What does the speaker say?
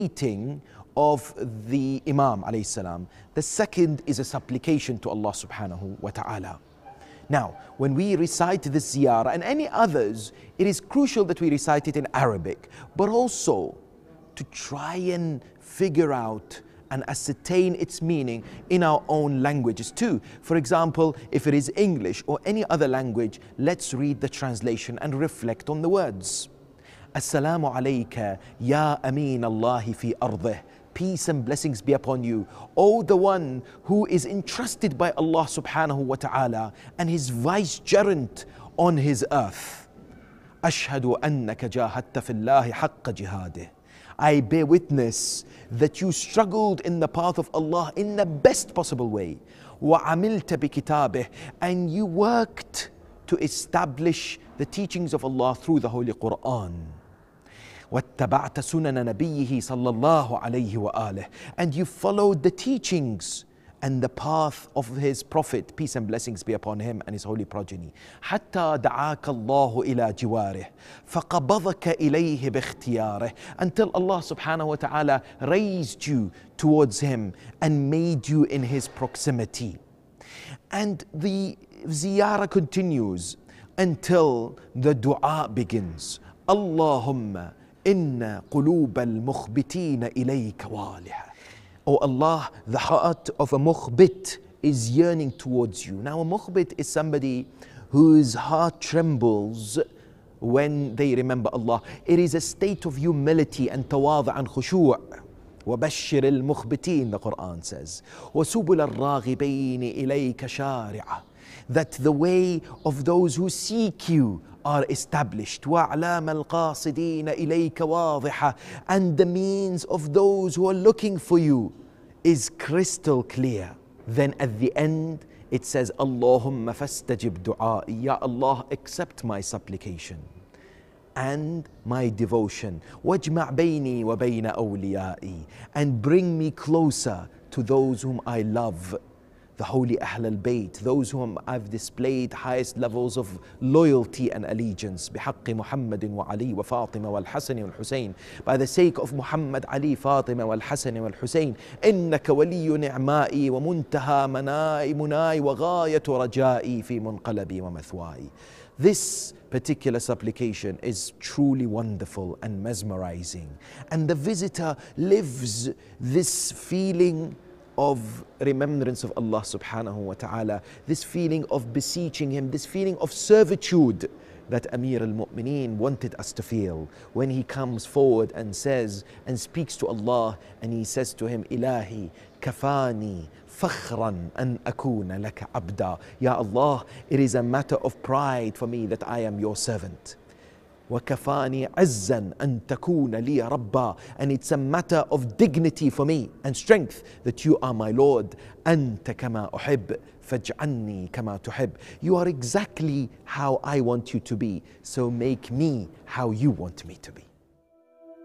greeting of the Imam alayhi salam. The second is a supplication to Allah subhanahu wa ta'ala. Now, when we recite this ziyarah and any others, it is crucial that we recite it in Arabic, but also to try and figure out and ascertain its meaning in our own languages too. For example, if it is English or any other language, let's read the translation and reflect on the words. Assalamu alayka ya Amin Allahi fi ardih. Peace and blessings be upon you, O the one who is entrusted by Allah subhanahu wa ta'ala and his vicegerent on his earth. Ashhadu annaka jahadta fillahi haqqa jihadih. I bear witness that you struggled in the path of Allah in the best possible way. وَعَمِلْتَ بِكِتَابِهِ, and you worked to establish the teachings of Allah through the Holy Quran. وَاتَّبَعْتَ سُنَنَ نَبِيِّهِ صَلَّى اللَّهُ عَلَيْهِ وَآلِهِ, and you followed the teachings and the path of his Prophet, peace and blessings be upon him and his holy progeny. حَتَّى دَعَاكَ اللَّهُ إِلَى جِوَارِهِ فَقَبَضَكَ إِلَيْهِ بِاخْتِيَارِهِ, until Allah subhanahu wa ta'ala raised you towards him and made you in his proximity. And the ziyarah continues until the dua begins. Allahumma inna qulub al-mukhbitina ilayka waliha. Oh Allah, the heart of a mukhbit is yearning towards you. Now a mukhbit is somebody whose heart trembles when they remember Allah. It is a state of humility and tawadu and khushu'. وَبَشِّرِ الْمُخْبِتِينَ, the Quran says. وَسُبُلَ الرَّاغِبَيْنِ إِلَيْكَ شَارِعًا, that the way of those who seek you are established. وَأَعْلَامَ الْقَاصِدِينَ إِلَيْكَ وَاضِحًا, and the means of those who are looking for you is crystal clear. Then at the end it says, Allahumma fastajib du'ai, Ya Allah, accept my supplication and my devotion. وَاجْمَعْ بَيْنِي وَبَيْنَ أَوْلِيَائِي, and bring me closer to those whom I love, the holy Ahl al-Bayt, those whom I've displayed highest levels of loyalty and allegiance. بِحَقِّ مُحَمَّدٍ وَعَلِي وَفَاطِمَ وَالْحَسَنِ وَالْحُسَيْنِ, by the sake of Muhammad, Ali, Fatima, وَالْحَسَنِ وَالْحُسَيْنِ. إِنَّكَ وَلِيُّ نِعْمَائِي وَمُنْتَهَى مُنَاي وَغَايَةُ رَجَائِي فِي مُنْقَلَبِي وَمَثْوَائِي. This particular supplication is truly wonderful and mesmerizing, and the visitor lives this feeling of remembrance of Allah subhanahu wa ta'ala, this feeling of beseeching him, this feeling of servitude that Amir al-Mu'mineen wanted us to feel when he comes forward and says and speaks to Allah, and he says to him, Ilahi kafani fakhran an akuna laka abda. Ya Allah, it is a matter of pride for me that I am your servant. وَكَفَانِي عَزًّا أَن تَكُونَ لِي رَبًّا, and it's a matter of dignity for me and strength that you are my Lord. أَنْتَ كَمَا أُحِبْ فَاجْعَلْنِي كَمَا تُحِبْ, you are exactly how I want you to be, so make me how you want me to be.